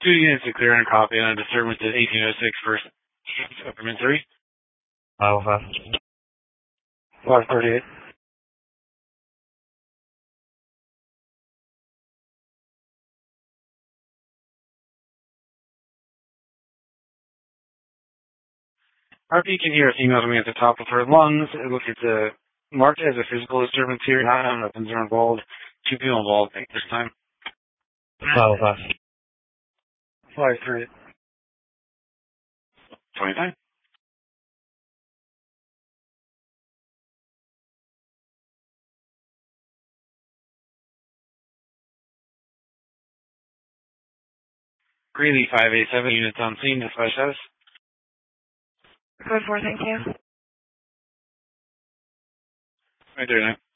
2 units to clear and copy on a disturbance at 1806 First Upperman 3. 505. 538. RP can hear a female coming at the top of her lungs. It looks marked as a physical disturbance here. Not on weapons are involved. 2 people involved at this time. 505. 538. 29. Greeley 587 units on scene. Dispatch status. Code 4, thank you. 539.